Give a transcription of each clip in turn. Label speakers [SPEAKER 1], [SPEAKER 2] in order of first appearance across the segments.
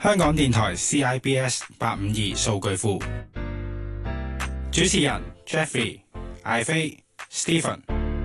[SPEAKER 1] 香港電台 CIBS 852數據庫，主持人 Jeffrey、艾菲、Stephen，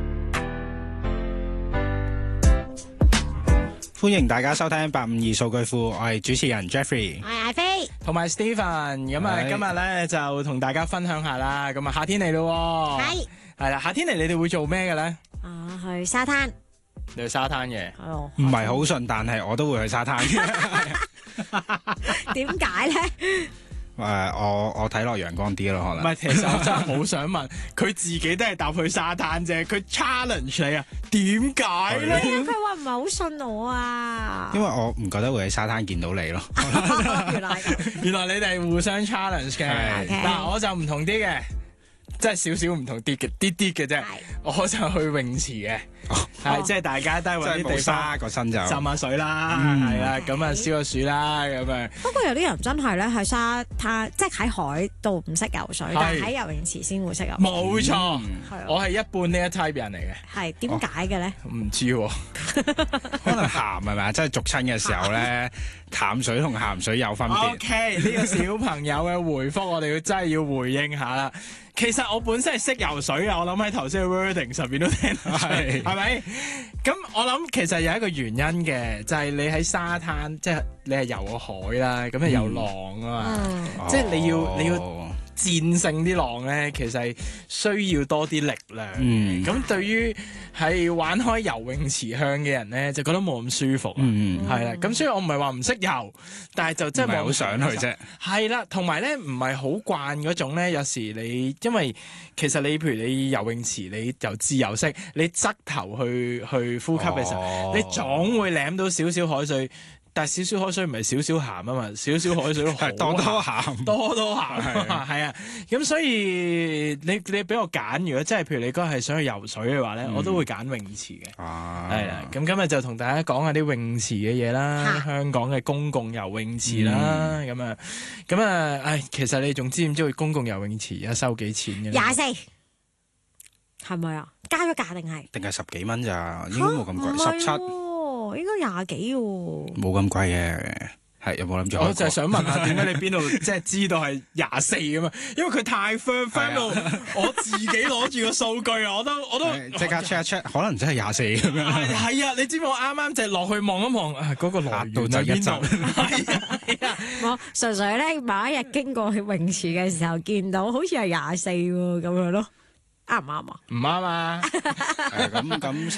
[SPEAKER 1] 歡迎大家收聽852數據庫，我係主持人 Jeffrey，
[SPEAKER 2] 我係艾菲，
[SPEAKER 3] 同埋 Stephen。咁啊，今日咧就同大家分享下啦。咁啊，夏天嚟咯，係啦，夏天嚟你哋會做咩嘅咧？
[SPEAKER 2] 去沙灘。
[SPEAKER 3] 你去沙灘嘅？
[SPEAKER 1] 唔係好順，但係我都會去沙灘嘅。
[SPEAKER 2] 點解咧？
[SPEAKER 1] 我睇落陽光啲咯，可能。
[SPEAKER 3] 唔係，其實我真係好想問，佢自己都係搭去沙灘啫，佢 challenge 你啊？點解咧？
[SPEAKER 2] 佢話唔係好信我啊。
[SPEAKER 1] 因為我唔覺得會喺沙灘見到你咯。
[SPEAKER 2] 原來咁。
[SPEAKER 3] 原來你哋互相 challenge 嘅。嗱，我就唔同啲嘅。即係少少唔同啲嘅啫，我就去泳池嘅，係即係大家都係揾啲地方
[SPEAKER 1] 個身就
[SPEAKER 3] 浸下水啦，係啦，咁啊消個暑啦，咁啊。
[SPEAKER 2] 不過有啲人真係咧喺沙灘，即係喺海度唔識游水，但係喺游泳池先會識游。
[SPEAKER 3] 冇錯，我係一半呢一 type 人嚟嘅。
[SPEAKER 2] 係點解嘅咧？
[SPEAKER 3] 唔知喎，
[SPEAKER 1] 可能鹹係咪？即係逐親嘅時候咧，淡水同鹹水有分別。
[SPEAKER 3] OK， 呢個小朋友嘅回覆，我哋真係要回應下啦。其實我本身係識游水嘅，我諗喺頭先嘅 wording 上邊都聽到，係咪？咁我諗其實有一個原因嘅，就係你喺沙灘，即係你係游個海啦，咁係有浪啊嘛，即係你要戰勝啲浪咧，其實係需要多啲力量。咁對於係玩開游泳池向嘅人咧，就覺得冇咁舒服。係啦，咁所以我唔係話唔識游，但係就真係冇好想去啫。係啦，同埋咧唔係好慣嗰種咧，有時你因為其實你譬如你游泳池，你由自由式，你側頭去呼吸嘅時候，你總會舐到少少海水。但係少少海水唔係少少鹹啊嘛，少少海水都好
[SPEAKER 1] 多鹹，
[SPEAKER 3] 多鹹係啊，咁所以你俾我揀，如果真係譬如你嗰日係想去游水嘅話咧，我都會揀泳池嘅。係啦，咁今日就同大家講下啲泳池嘅嘢啦，香港嘅公共游泳池啦，咁啊，其實你仲知唔知佢公共游泳池而家收幾錢嘅
[SPEAKER 2] ？24，係咪啊？加咗價定係
[SPEAKER 1] 10幾蚊咋？應該冇咁貴，17。
[SPEAKER 2] 應該20幾喎，
[SPEAKER 1] 冇咁貴嘅，係有冇諗住？
[SPEAKER 3] 我就係想問下，點解你邊度即係知道係24咁啊？因為佢太 firm 到，我自己攞住個數據啊，我都即刻
[SPEAKER 1] check 一 check， 可能真係24咁樣。
[SPEAKER 3] 係啊，你知唔知我啱啱就落去望一望嗰個來源喺邊度？係啊，
[SPEAKER 2] 我純粹咧某一日經過泳池嘅時候，見到好似係24喎咁樣咯。啱唔啱啊？
[SPEAKER 3] 唔啱啊！
[SPEAKER 1] 咁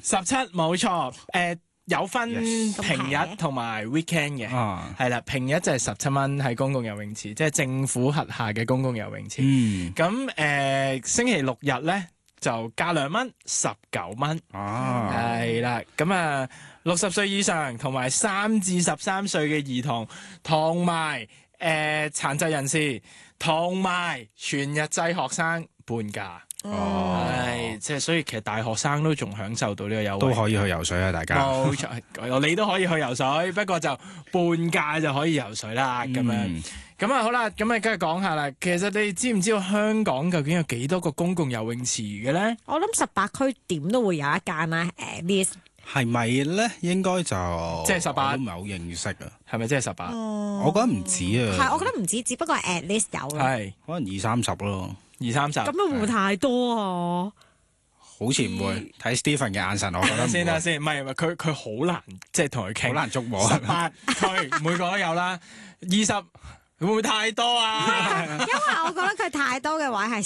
[SPEAKER 1] 17
[SPEAKER 3] 冇錯。有分平日同埋 weekend 嘅，係啦，平日就係17蚊喺公共游泳池，即係政府轄下嘅公共游泳池。咁星期六日咧就加2蚊，19蚊。係啦，咁啊60歲以上同埋3至13歲嘅兒童，同埋殘疾人士，同埋全日制學生半價。即係所以其實大學生都仲享受到呢個優惠，
[SPEAKER 1] 都可以去游水啊！大家
[SPEAKER 3] 冇錯，你都可以去游水，不過就半價就可以游水啦。咁啊好啦，咁啊梗係講下啦。其實你知唔知道香港究竟有幾多個公共游泳池嘅咧？
[SPEAKER 2] 我諗18區點都會有一間啦。at least
[SPEAKER 1] 係咪咧？應該就
[SPEAKER 3] 即係18，
[SPEAKER 1] 都唔係好認識啊。係
[SPEAKER 3] 咪即係18？
[SPEAKER 1] 我覺得唔止啊。
[SPEAKER 2] 係，我覺得唔止，只不過係 at least 有咯。
[SPEAKER 1] 係可能20-30咯。
[SPEAKER 3] 20-30
[SPEAKER 2] 咁會唔會太多啊？
[SPEAKER 1] 好似唔會，睇 Stephen 嘅眼神，我覺得
[SPEAKER 3] 先，唔係佢好難，即係同佢傾，
[SPEAKER 1] 好難捉摸。
[SPEAKER 3] 18區每個都有啦，20會唔會太多啊？
[SPEAKER 2] 因為我覺得佢太多嘅話係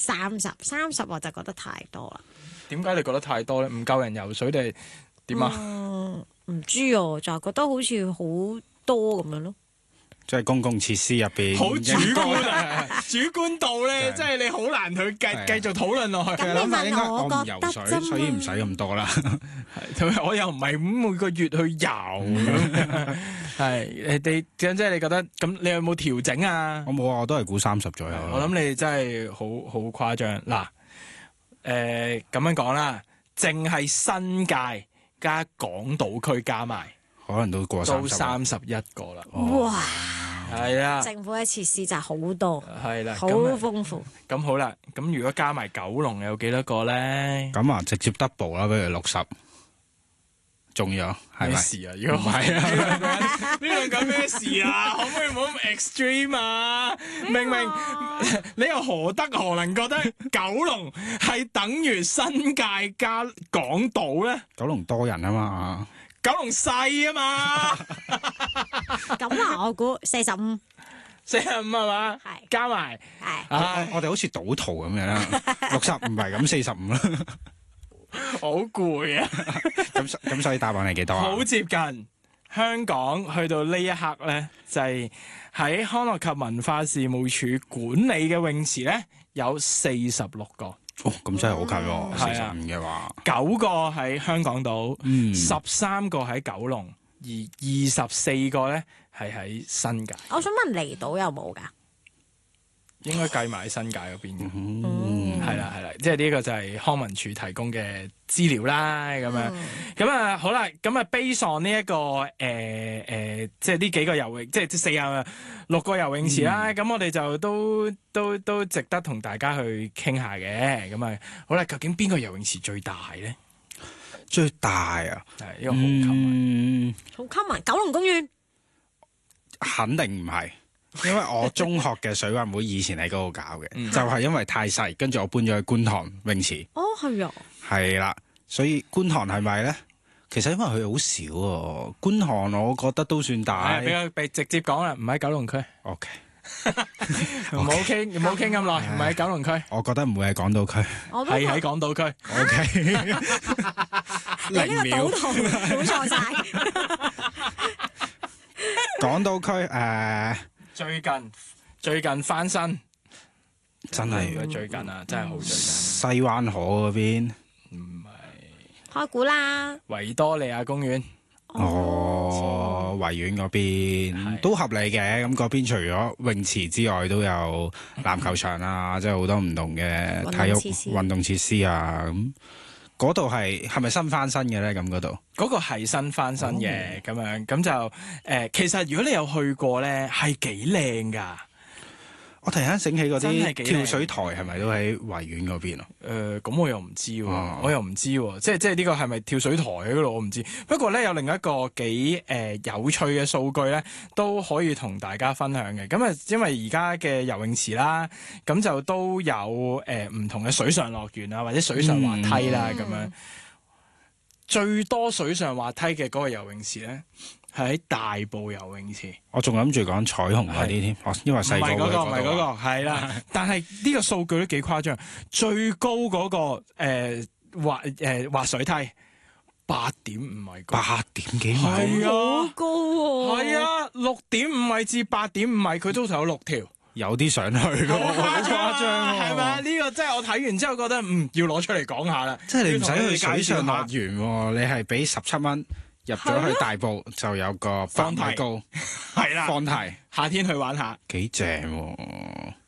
[SPEAKER 2] 30我就覺得太多啦。
[SPEAKER 3] 點解你覺得太多咧？唔夠人游水定係點啊？
[SPEAKER 2] 唔知啊，就係覺得好似好多咁樣咯。
[SPEAKER 1] 即係公共設施入邊，
[SPEAKER 3] 好主觀啊！主觀度咧，即係你好難去繼續討論落去。
[SPEAKER 2] 咁你問我
[SPEAKER 1] 唔游水，所以唔使咁多啦。
[SPEAKER 3] 同埋我又唔係咁每個月去游。係你即係你覺得咁，你有冇調整啊？
[SPEAKER 1] 我冇啊，我都係估30左右。
[SPEAKER 3] 我諗你真係好誇張。嗱，咁樣講啦，淨係新界加港島區加埋，
[SPEAKER 1] 可能都過
[SPEAKER 3] 31個啦。
[SPEAKER 2] 哇！
[SPEAKER 3] 係啊，
[SPEAKER 2] 政府嘅設施就好多，
[SPEAKER 3] 係啦，
[SPEAKER 2] 好豐富。
[SPEAKER 3] 咁好啦，咁如果加埋九龍有幾多個咧？
[SPEAKER 1] 咁啊，直接 double 啦，比如60。仲有係咪？
[SPEAKER 3] 咩事啊？如果唔係啊，呢兩個咩事事啊？可唔可以唔好咁 extreme 啊？明明你又何德何能覺得九龍係等於新界加港島咧？
[SPEAKER 1] 九龍多人啊嘛，
[SPEAKER 3] 九龍細啊嘛，
[SPEAKER 2] 咁啊，我估45
[SPEAKER 3] 45係嘛？
[SPEAKER 2] 係
[SPEAKER 3] 加埋
[SPEAKER 2] 係。
[SPEAKER 1] 我哋好似賭徒咁樣啦，60唔係咁45啦。
[SPEAKER 3] 好攰啊！
[SPEAKER 1] 咁所以答案係幾多啊？
[SPEAKER 3] 好接近。香港去到呢一刻咧，就係喺康樂及文化事務署管理嘅泳池咧，有46個。
[SPEAKER 1] 哦，咁真係好近喎
[SPEAKER 3] 係啊
[SPEAKER 1] ，45嘅話，
[SPEAKER 3] 9個喺香港島，13個喺九龍，而24個咧係喺新界。
[SPEAKER 2] 我想問離島有冇㗎？
[SPEAKER 3] 應該計埋新界嗰邊嘅。
[SPEAKER 1] 嗯，
[SPEAKER 3] 係啦，即係呢個就係康文署提供嘅資料啦，咁樣。咁啊，好啦，咁啊，base on 呢一個即係呢幾個游泳，即係46個游泳池啦。咁我哋就都值得同大家去傾下嘅。咁啊，好啦，究竟邊個游泳池最大咧？
[SPEAKER 1] 最大啊，
[SPEAKER 3] 係呢個好近。
[SPEAKER 2] 好 common，九龍公園。
[SPEAKER 1] 肯定唔係。因為我中學嘅水運會以前喺嗰度搞嘅，就係因為太細，跟住我搬咗去觀塘泳池。
[SPEAKER 2] 哦，係啊。
[SPEAKER 1] 係啦，所以觀塘係咪咧？其實因為佢好少喎，觀塘我覺得都算大。
[SPEAKER 3] 比較直接講啦，唔喺九龍區。
[SPEAKER 1] OK，
[SPEAKER 3] 唔好傾咁耐，唔喺九龍區。
[SPEAKER 1] 我覺得唔會係港島區，
[SPEAKER 2] 我都
[SPEAKER 3] 係喺港島區。
[SPEAKER 1] OK，
[SPEAKER 2] 你呢個賭徒估錯晒。
[SPEAKER 1] 港島區
[SPEAKER 3] 最近翻新，
[SPEAKER 1] 真係
[SPEAKER 3] 最近啊，真係好最近。
[SPEAKER 1] 西灣河嗰邊。
[SPEAKER 3] 唔係
[SPEAKER 2] 開估啦。
[SPEAKER 3] 維多利亞公園。
[SPEAKER 1] 哦，維園嗰邊都合理嘅，咁嗰邊除咗泳池之外，都有籃球場啊，即係好多唔同嘅體育運動設施啊。咁嗰度係咪新翻新嘅咧？咁嗰度
[SPEAKER 3] 嗰個係新翻新嘅，咁樣咁就其實如果你有去過咧，係幾靚㗎。
[SPEAKER 1] 我突然間醒起嗰
[SPEAKER 3] 真係幾靚
[SPEAKER 1] 啲跳水台係咪都喺維園嗰邊啊？
[SPEAKER 3] 咁我又唔知喎，即係呢個係咪跳水台喺嗰度？我唔知。不過咧有另一個幾有趣嘅數據咧，都可以同大家分享嘅。咁啊，因為而家嘅游泳池啦，咁就都有唔同嘅水上樂園啊，或者水上滑梯啦，咁樣。最多水上滑梯嘅嗰個游泳池咧，係喺大埔游泳池。
[SPEAKER 1] 我仲諗住講彩虹嗰啲添，因為細個
[SPEAKER 3] 唔係嗰個，係啦。但係呢個數據都幾誇張，最高嗰個滑水梯8.5米高
[SPEAKER 1] ，8點幾米，
[SPEAKER 3] 係啊，
[SPEAKER 2] 好高喎。
[SPEAKER 3] 係啊，6.5米至8.5米，佢都有6條，
[SPEAKER 1] 有啲上去㗎，好誇張喎，
[SPEAKER 3] 係咪？呢個真係我睇完之後覺得要攞出嚟講下啦。
[SPEAKER 1] 即係你唔使去水上樂園喎，你係俾17蚊入咗去大埔就有個8米高，
[SPEAKER 3] 係啦，
[SPEAKER 1] 放題，
[SPEAKER 3] 夏天去玩下，
[SPEAKER 1] 幾正喎。